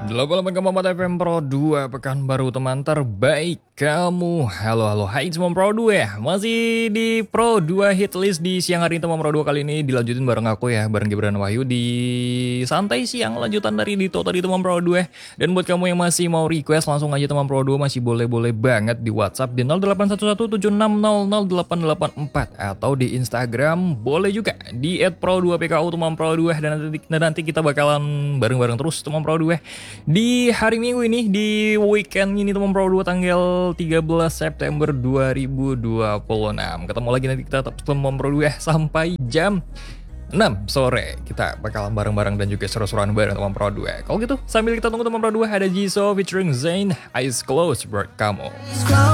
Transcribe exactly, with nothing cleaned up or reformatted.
delapan puluh delapan koma empat F M Pro dua Pekanbaru, teman terbaik kamu. Halo halo hai teman Pro dua. Masih di Pro dua hit list di siang hari ini teman Pro dua. Kali ini dilanjutin bareng aku ya, bareng Gibran Wahyu di santai siang, lanjutan dari Dito tadi teman Pro dua. Dan buat kamu yang masih mau request, langsung aja teman Pro dua, masih boleh-boleh banget di WhatsApp di nol delapan satu satu tujuh enam nol nol delapan delapan empat, atau di Instagram boleh juga di et pro dua p k u teman Pro dua. Dan nanti, nanti kita bakalan bareng-bareng terus teman Pro dua di hari Minggu ini, di weekend ini teman Pro dua, tanggal tiga belas September dua ribu dua puluh enam. Ketemu lagi nanti kita tetap teman Pro dua sampai jam enam sore. Kita bakalan bareng-bareng dan juga seru-seruan bareng teman Pro dua. Kalau gitu sambil kita tunggu teman Pro dua, ada Jisoo featuring Zayn, Eyes Closed buat kamu.